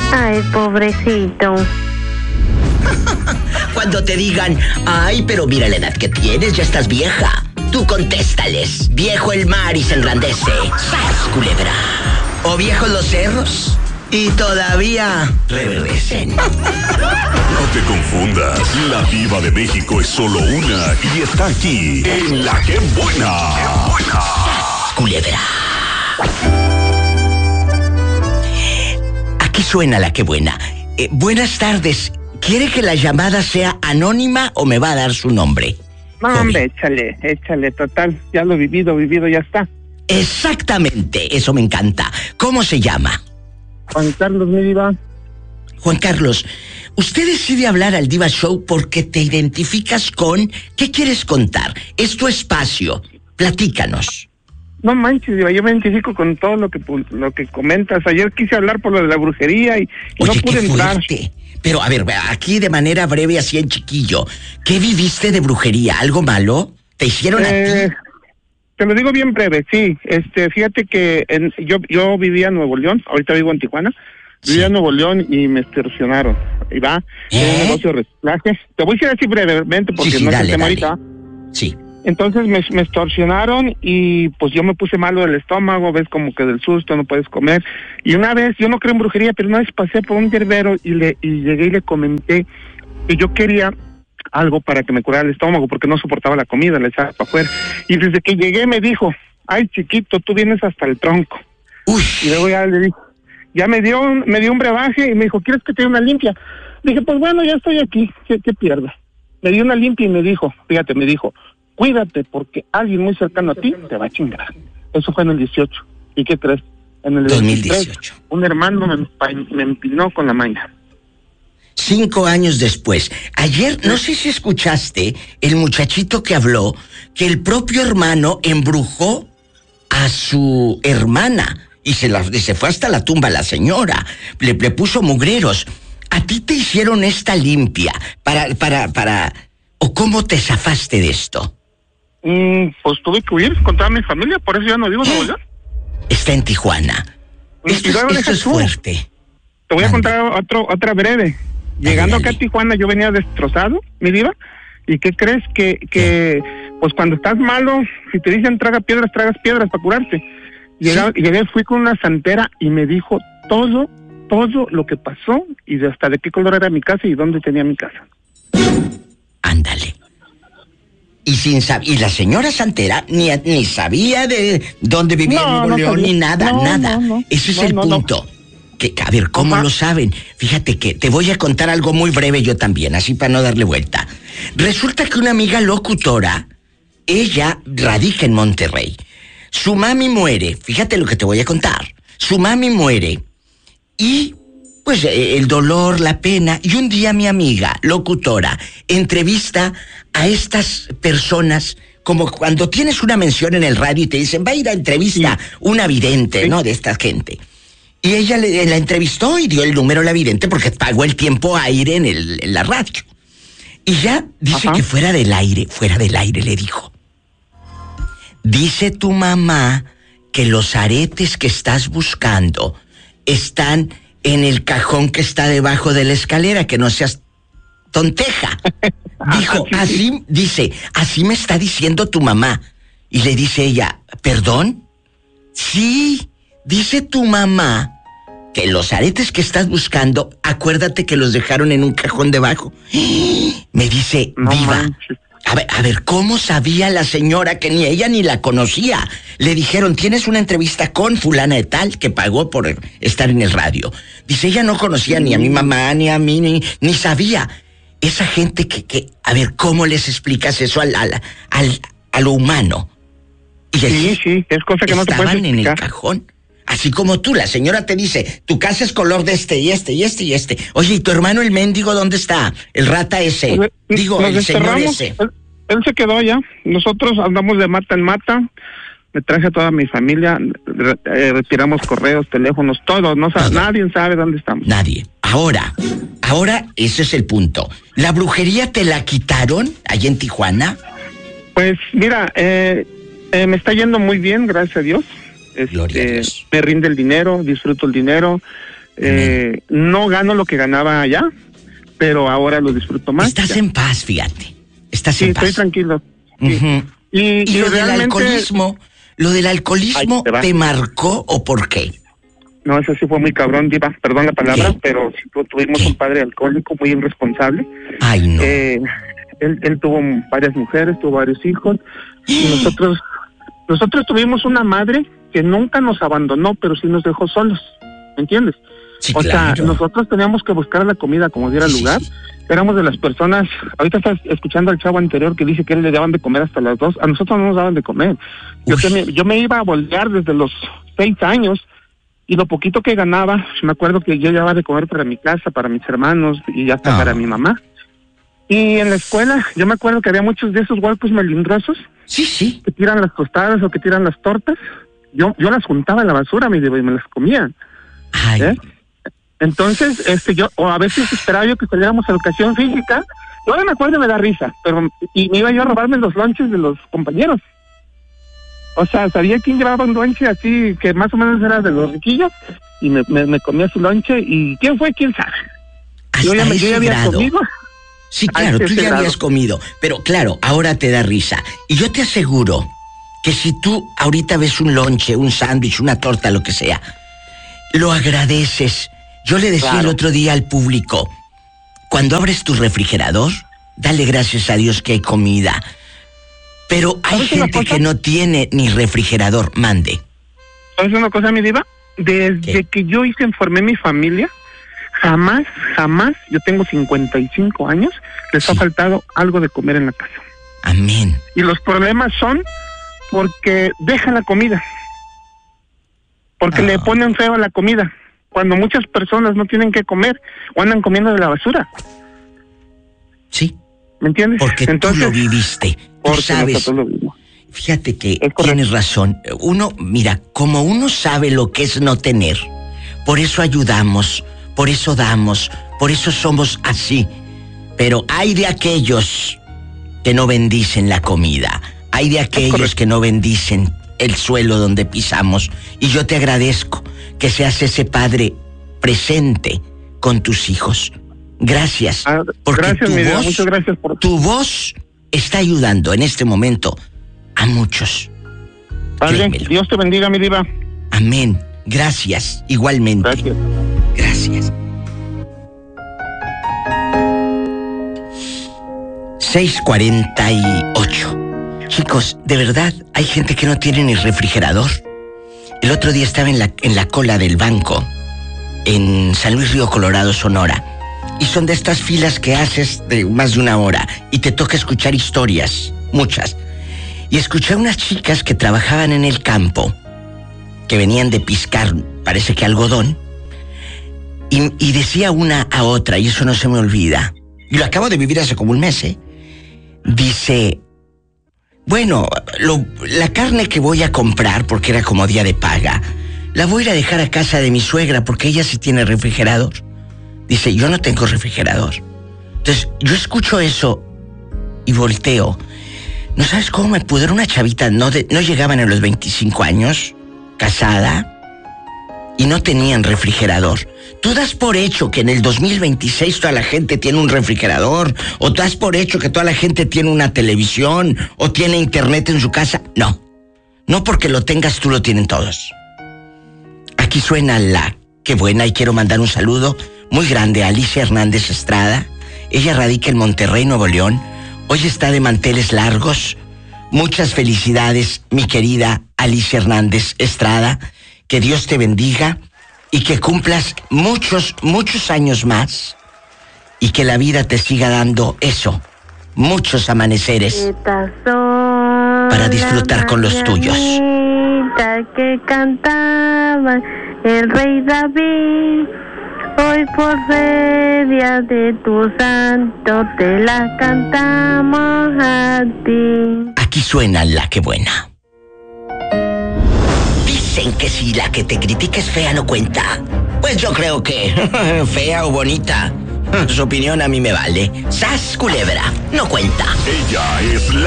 Ay, pobrecito. Cuando te digan, ay, pero mira la edad que tienes, ya estás vieja. Tú contéstales, viejo el mar y se engrandece. ¡Sas, culebra! O viejos los cerros y todavía reverdecen. No te confundas, la Diva de México es solo una y está aquí en La Que Buena. ¡Sas, culebra! Aquí suena La Que Buena. Buenas tardes. ¿Quiere que la llamada sea anónima o me va a dar su nombre? No, hombre, échale, total. Ya lo vivido, ya está. Exactamente, eso me encanta. ¿Cómo se llama? Juan Carlos, mi diva. Juan Carlos, usted decide hablar al Diva Show porque te identificas con... ¿Qué quieres contar? Es tu espacio. Platícanos. No manches, diva, yo me identifico con todo lo que comentas. Ayer quise hablar por lo de la brujería y Oye, no pude qué entrar. fuerte. Pero, a ver, aquí de manera breve, así en chiquillo. ¿Qué viviste de brujería? ¿Algo malo? ¿Te hicieron a ti? Te lo digo bien breve, sí. Fíjate que yo vivía en Nuevo León, ahorita vivo en Tijuana. Vivía en Nuevo León y me extorsionaron. Y va, un negocio de reciclaje. Te voy a decir así brevemente porque sí, no dale, es el tema dale. ahorita. Sí. Entonces me extorsionaron y pues yo me puse malo del estómago, ves como que del susto no puedes comer. Y una vez, yo no creo en brujería, pero una vez pasé por un yerbero y llegué y le comenté que yo quería algo para que me curara el estómago porque no soportaba la comida, le echaba para afuera. Y desde que llegué me dijo, ay chiquito, tú vienes hasta el tronco. Uy. Y luego ya le dije, ya me dio un brebaje y me dijo, ¿quieres que te dé una limpia? Dije, pues bueno, ya estoy aquí, ¿qué pierdo? Me dio una limpia y me dijo, cuídate porque alguien muy cercano a ti te va a chingar. Eso fue en el 18. ¿Y qué crees? En el 2018. Un hermano me empinó con la maña. 5 años después. Ayer, no sé si escuchaste el muchachito que habló que el propio hermano embrujó a su hermana y se fue hasta la tumba la señora. Le puso mugreros. ¿A ti te hicieron esta limpia para o cómo te zafaste de esto? Pues tuve que huir contra mi familia, por eso ya no vivo en Nuevo León. Está en Tijuana. Esto es fuerte. Te voy a contar otra breve. Llegando acá a Tijuana, yo venía destrozado, mi diva. ¿Y qué crees? Que pues cuando estás malo, si te dicen tragas piedras para curarte. Llegué, fui con una santera y me dijo todo lo que pasó y hasta de qué color era mi casa y dónde tenía mi casa. Ándale. Y la señora santera ni sabía de dónde vivía en Nuevo León, ni nada. Ese es el punto. Que, a ver, ¿cómo lo saben? Fíjate que te voy a contar algo muy breve yo también, así para no darle vuelta. Resulta que una amiga locutora, ella radica en Monterrey. Su mami muere, fíjate lo que te voy a contar. Su mami muere y pues el dolor, la pena. Y un día mi amiga locutora entrevista a estas personas como cuando tienes una mención en el radio y te dicen, va a ir a entrevista una vidente, ¿no? De esta gente. Y ella la entrevistó y dio el número a la vidente porque pagó el tiempo aire en la radio. Y ya dice que fuera del aire le dijo. Dice tu mamá que los aretes que estás buscando están en el cajón que está debajo de la escalera, que no seas tonteja. Dijo, así me está diciendo tu mamá. Y le dice ella, ¿perdón? Sí, dice tu mamá que los aretes que estás buscando, acuérdate que los dejaron en un cajón debajo. Me dice, no Diva, manches. a ver, ¿cómo sabía la señora que ni ella ni la conocía? Le dijeron, tienes una entrevista con fulana de tal que pagó por estar en el radio. Dice, ella no conocía ni a mi mamá, ni a mí, ni sabía. Esa gente que a ver, ¿cómo les explicas eso a lo humano? Y sí, es cosa que no te puedes explicar. Estaban en el cajón. Así como tú, la señora te dice, tu casa es color de este y este y este y este. Oye, ¿y tu hermano el mendigo dónde está? El rata ese. El señor ese. Él se quedó ya. Nosotros andamos de mata en mata. Me traje a toda mi familia. Retiramos correos, teléfonos, todo. Nadie sabe dónde estamos. Nadie. Ahora, ese es el punto. ¿La brujería te la quitaron allá en Tijuana? Pues mira, me está yendo muy bien, gracias a Dios. Gloria a Dios. Me rinde el dinero, disfruto el dinero. No gano lo que ganaba allá, pero ahora lo disfruto más. Estás en paz, fíjate. Estás en paz. Sí, estoy tranquilo. Uh-huh. Y lo realmente... del alcoholismo, ¿te marcó o por qué? No, eso sí fue muy cabrón, Diva, perdón la palabra, pero sí, tuvimos un padre alcohólico muy irresponsable. Ay, no. Él tuvo varias mujeres, tuvo varios hijos, y nosotros tuvimos una madre que nunca nos abandonó, pero sí nos dejó solos, ¿me entiendes? Sí, o claro. sea, nosotros teníamos que buscar la comida como diera lugar. Sí. Éramos de las personas, ahorita estás escuchando al chavo anterior que dice que él le daban de comer hasta las 2, a nosotros no nos daban de comer. Yo me iba a voltear desde los 6 años, y lo poquito que ganaba, me acuerdo que yo llevaba de comer para mi casa, para mis hermanos, y hasta para mi mamá. Y en la escuela, yo me acuerdo que había muchos de esos huercos melindrosos, sí, que tiran las tostadas o que tiran las tortas. Yo las juntaba en la basura, y me las comía. Ay. Entonces, o a veces esperaba yo que saliéramos a educación física. Yo ahora me acuerdo y me da risa, y me iba yo a robarme los lonches de los compañeros. O sea, sabía quién llevaba un lonche así, que más o menos era de los riquillos, y me comía su lonche, y quién fue, quién sabe. Yo ya había comido. Sí, claro, tú ya habías comido, pero claro, ahora te da risa. Y yo te aseguro que si tú ahorita ves un lonche, un sándwich, una torta, lo que sea, lo agradeces. Yo le decía el otro día al público, cuando abres tu refrigerador, dale gracias a Dios que hay comida. Pero hay gente que no tiene ni refrigerador, mande. ¿Sabes una cosa, mi diva? Desde que yo formé mi familia, jamás, yo tengo 55 años, les ha faltado algo de comer en la casa. Amén. Y los problemas son porque dejan la comida. Porque le ponen feo a la comida. Cuando muchas personas no tienen que comer o andan comiendo de la basura. Sí. ¿Me entiendes? Porque entonces, tú lo viviste. Tú sabes. Lo vimos. Fíjate que tienes razón. Uno, mira, como uno sabe lo que es no tener, por eso ayudamos, por eso damos, por eso somos así. Pero hay de aquellos que no bendicen la comida. Hay de aquellos que no bendicen el suelo donde pisamos. Y yo te agradezco que seas ese padre presente con tus hijos. Gracias. Porque gracias, muchas gracias tu voz está ayudando en este momento a muchos. Padre, Dios te bendiga, mi diva. Amén. Gracias, igualmente. Gracias. 6:48. Chicos, de verdad, hay gente que no tiene ni refrigerador. El otro día estaba en la cola del banco en San Luis Río Colorado, Sonora. Y son de estas filas que haces de más de una hora y te toca escuchar historias, muchas. Y escuché a unas chicas que trabajaban en el campo, que venían de piscar, parece que algodón, y decía una a otra, y eso no se me olvida, y lo acabo de vivir hace como un mes, Dice, bueno, la carne que voy a comprar, porque era como día de paga, la voy a ir a dejar a casa de mi suegra, porque ella sí tiene refrigerador. Dice, yo no tengo refrigerador. Entonces, yo escucho eso y volteo. ¿No sabes cómo me pudo? Era una chavita, no llegaban a los 25 años, casada, y no tenían refrigerador. Tú das por hecho que en el 2026 toda la gente tiene un refrigerador, o das por hecho que toda la gente tiene una televisión, o tiene internet en su casa. No, no porque lo tengas tú, lo tienen todos. Aquí suena la Qué Buena, y quiero mandar un saludo muy grande a Alicia Hernández Estrada. Ella radica en Monterrey, Nuevo León. Hoy está de manteles largos. Muchas felicidades, mi querida Alicia Hernández Estrada. Que Dios te bendiga y que cumplas muchos, muchos años más. Y que la vida te siga dando eso, muchos amaneceres para disfrutar con los tuyos. Que cantaba el rey David, hoy por ser día de tu santo te la cantamos a ti. Aquí suena la Qué Buena. Dicen que si la que te critica es fea no cuenta. Pues yo creo que fea o bonita, su opinión a mí me vale. ¡Sas, culebra! No cuenta. Ella es la